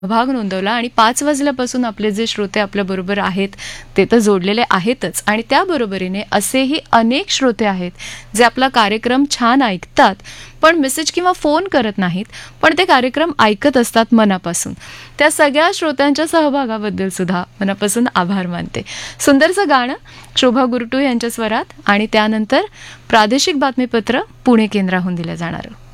भाग नोंदवला आणि 5 वाजल्यापासून आपले जे श्रोते आपल्याबरोबर आहेत ते तर जोडलेले आहेतच आणि त्याबरोबरीने असेही अनेक श्रोते आहेत जे आपला कार्यक्रम छान ऐकतात पण मेसेज किंवा फोन करत नाहीत, पण ते कार्यक्रम ऐकत असतात मनापासून. त्या सगळ्या श्रोत्यांच्या सहभागाबद्दल सुद्धा मनापासून आभार मानते. सुंदरचं गाणं शोभा गुरटू यांच्या स्वरात आणि त्यानंतर प्रादेशिक बातमीपत्र पुणे केंद्राहून दिलं जाणारं.